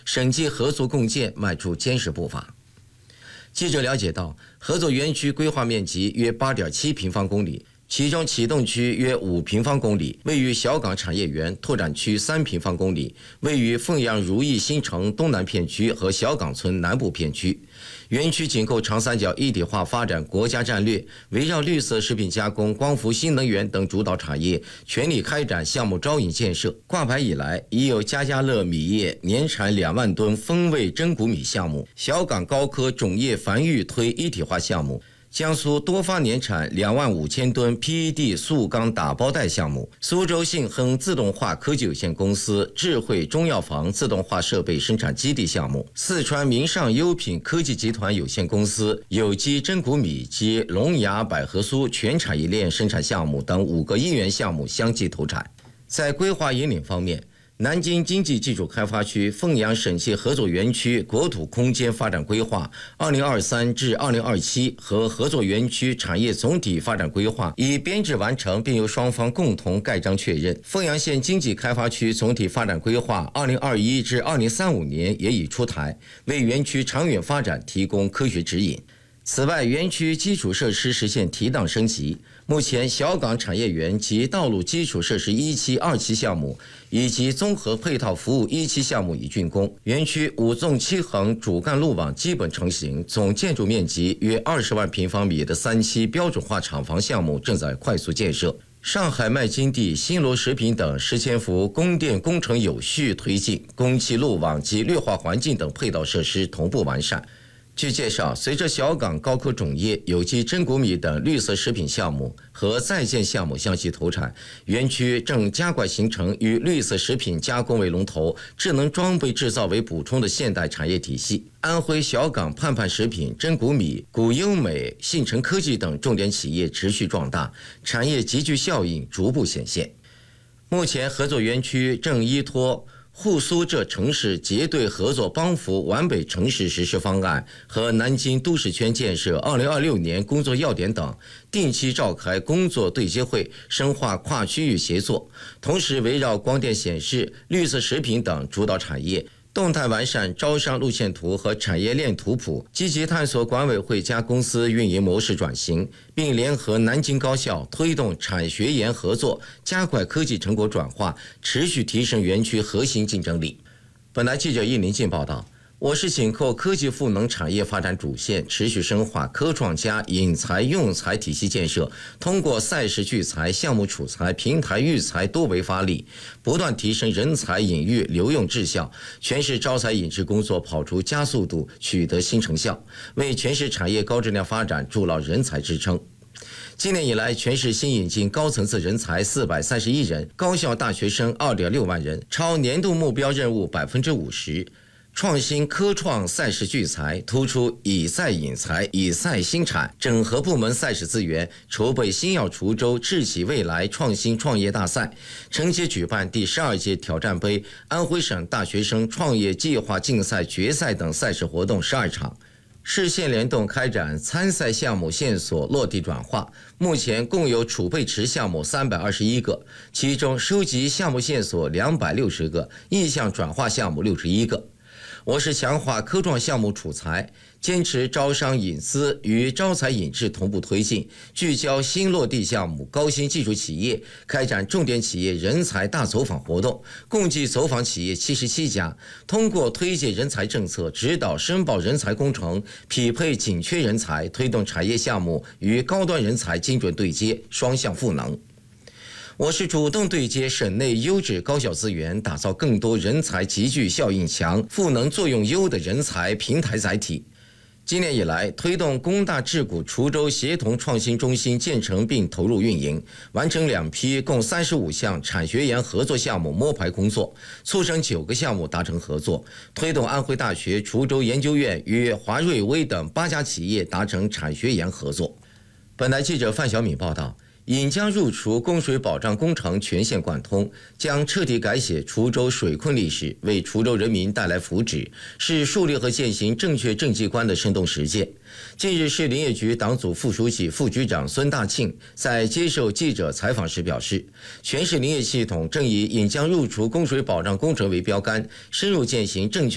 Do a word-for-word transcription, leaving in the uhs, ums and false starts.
省际合作共建迈出坚实步伐。记者了解到，合作园区规划面积约 八点七平方公里，其中启动区约五平方公里，位于小港产业园拓展区三平方公里，位于凤阳如意新城东南片区和小港村南部片区。园区紧扣长三角一体化发展国家战略，围绕绿色食品加工、光伏新能源等主导产业，全力开展项目招引建设。挂牌以来，已有家家乐米业年产两万吨风味真谷米项目，小港高科种业繁育推一体化项目。江苏多发年产两万五千吨 P E D 塑钢打包袋项目，苏州信亨自动化科技有限公司智慧中药房自动化设备生产基地项目，四川名尚优品科技集团有限公司有机真谷米及龙牙百合酥全产业链生产项目等五个亿元项目相继投产。在规划引领方面，南京经济技术开发区凤阳省际合作园区国土空间发展规划二零二三至二零二七和合作园区产业总体发展规划已编制完成，并由双方共同盖章确认。凤阳县经济开发区总体发展规划二零二一至二零三五年也已出台，为园区长远发展提供科学指引。此外，园区基础设施实现提档升级，目前小港产业园及道路基础设施一期、二期项目以及综合配套服务一期项目已竣工，园区五纵七横主干路网基本成型，总建筑面积约二十万平方米的三期标准化厂房项目正在快速建设。上海麦金地、新罗食品等十千幅供电工程有序推进，公汽路网及绿化环境等配套设施同步完善。据介绍，随着小港高科种业、有机真谷米等绿色食品项目和在建项目相继投产，园区正加快形成以绿色食品加工为龙头、智能装备制造为补充的现代产业体系。安徽小港盼盼食品、真谷米、古优美、信诚科技等重点企业持续壮大，产业集聚效应逐步显现。目前，合作园区正依托沪苏浙城市结对合作帮扶皖北城市实施方案和南京都市圈建设二零二六年工作要点等，定期召开工作对接会，深化跨区域协作，同时围绕光电显示、绿色食品等主导产业，动态完善招商路线图和产业链图谱，积极探索管委会加公司运营模式转型，并联合南京高校推动产学研合作，加快科技成果转化，持续提升园区核心竞争力。本台记者易林进报道。我市紧扣科技赋能产业发展主线，持续深化科创加引才用才体系建设，通过赛事聚才、项目储才、平台育才多维发力，不断提升人才引育留用质效，全市招才引智工作跑出加速度，取得新成效，为全市产业高质量发展筑牢人才支撑。今年以来，全市新引进高层次人才四百三十一人，高校大学生二点六万人，超年度目标任务百分之五十。创新科创赛事聚才，突出以赛引才、以赛新产，整合部门赛事资源，筹备新药滁州智企未来创新创业大赛，承接举办第十二届挑战杯、安徽省大学生创业计划竞赛决赛等赛事活动十二场。市县联动开展参赛项目线索落地转化，目前共有储备池项目三百二十一个，其中收集项目线索两百六十个，意向转化项目六十一个。我市强化科创项目储才，坚持招商引资与招才引智同步推进，聚焦新落地项目、高新技术企业，开展重点企业人才大走访活动，共计走访企业七十七家，通过推介人才政策、指导申报人才工程、匹配紧缺人才，推动产业项目与高端人才精准对接，双向赋能。我市主动对接省内优质高校资源，打造更多人才集聚效应强、赋能作用优的人才平台载体。今年以来，推动工大智谷滁州协同创新中心建成并投入运营，完成两批共三十五项产学研合作项目摸排工作，促成九个项目达成合作，推动安徽大学滁州研究院与华瑞微等八家企业达成产学研合作。本台记者范小敏报道。引江入滁供水保障工程全线贯通，将彻底改写滁州水困历史，为滁州人民带来福祉，是树立和践行正确政绩观的生动实践。近日，市林业局党组副书记、副局长孙大庆在接受记者采访时表示，全市林业系统正以引江入滁供水保障工程为标杆，深入践行正确